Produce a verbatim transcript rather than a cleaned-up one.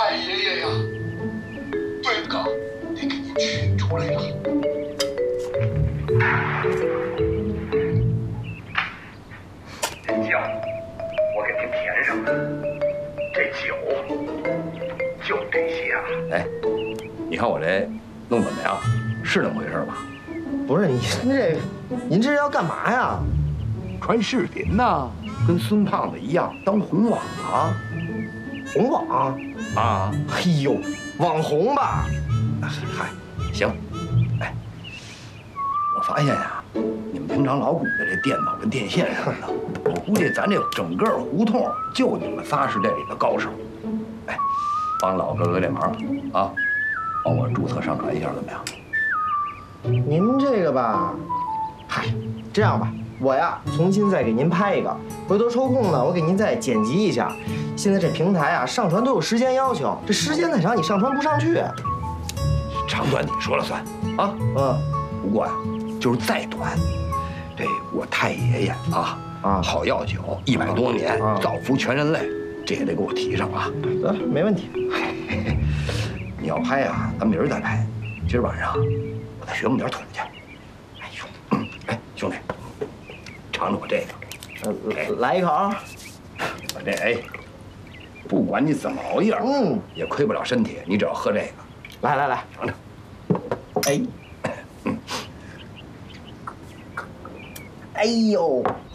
太爷爷呀，对刚得给您取出来了。这酱我给您填上了，这酒就这些了。 哎，你看我这弄怎么样？是那么回事吧？ 不是您这，您这是要干嘛呀？ 传视频呐，跟孙胖子一样当红网啊。 红网啊！ 哎呦，网红吧？ 嗨，行。哎，我发现呀、啊，你们平常老鼓的这电脑跟电线什么的，我估计咱这整个胡同就你们仨是这里的高手。哎，帮老哥哥这忙啊，帮我注册上传一下怎么样？ 您这个吧，嗨，这样吧，我呀重新再给您拍一个，回头抽空呢，我给您再剪辑一下。现在这平台啊，上传都有时间要求，这时间太长你上传不上去。 长短你说了算啊。 嗯， 不过呀，就是再短，这我太爷爷啊啊好药酒一百多年，造福全人类，这也得给我提上啊。 得，没问题。 你要拍呀，咱明儿再拍。今儿晚上我再学摸点土去。哎呦，哎兄弟，尝尝我这个。 呃，来一口。 我这哎，不管你怎么熬夜， 嗯， 也亏不了身体。你只要喝这个， 来来来， 尝尝。 哎， 嗯， 哎呦，